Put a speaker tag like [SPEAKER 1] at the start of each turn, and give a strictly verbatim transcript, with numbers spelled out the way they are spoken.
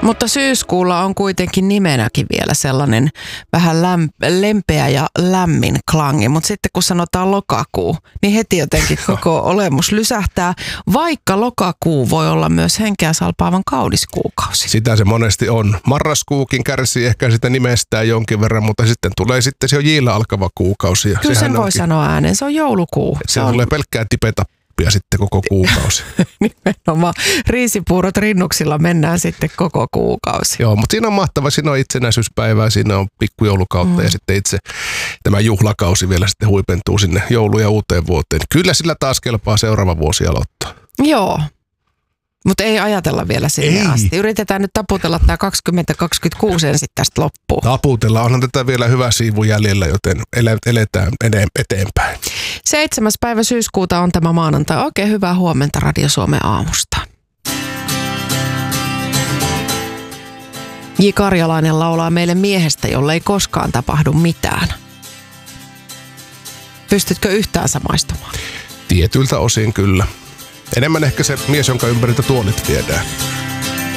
[SPEAKER 1] Mutta syyskuulla on kuitenkin nimenäkin vielä sellainen vähän lämp- lempeä ja lämmin klangi. Mutta sitten kun sanotaan lokakuu, niin heti jotenkin koko olemus lysähtää, vaikka lokakuu voi olla myös henkeä salpaavan kaunis kuukausi.
[SPEAKER 2] Sitä se monesti on. Marraskuukin kärsii ehkä sitä nimestään jonkin verran, mutta sitten tulee sitten se on jiillä alkava kuukausi. Ja
[SPEAKER 1] Kyllä sen voi
[SPEAKER 2] onkin,
[SPEAKER 1] sanoa ääneen, se on joulukuu.
[SPEAKER 2] Se, se on... tulee pelkkää tipetappia sitten koko kuukausi.
[SPEAKER 1] Nimenomaan. Riisipuurot rinnuksilla mennään sitten koko kuukausi.
[SPEAKER 2] Joo, mutta siinä on mahtava. Siinä on itsenäisyyspäivää, siinä on pikkujoulukautta mm. ja sitten itse tämä juhlakausi vielä sitten huipentuu sinne joulu- ja uuteen vuoteen. Kyllä sillä taas kelpaa seuraava vuosi aloittaa.
[SPEAKER 1] Joo. Mutta ei ajatella vielä sinne
[SPEAKER 2] ei.
[SPEAKER 1] asti. Yritetään nyt taputella tämä kaksikymmentä kaksikymmentäkuusi ensin tästä loppuun.
[SPEAKER 2] Taputella. Onhan tätä vielä hyvä siivu jäljellä, joten eletään eteenpäin.
[SPEAKER 1] seitsemäs päivä syyskuuta on tämä maanantai. Oikein hyvää huomenta Radio Suomen aamusta. J. Karjalainen laulaa meille miehestä, jolle ei koskaan tapahdu mitään. Pystytkö yhtään samaistumaan?
[SPEAKER 2] Tietyiltä osin kyllä. Enemmän ehkä se mies, jonka ympäriltä tuolit viedään.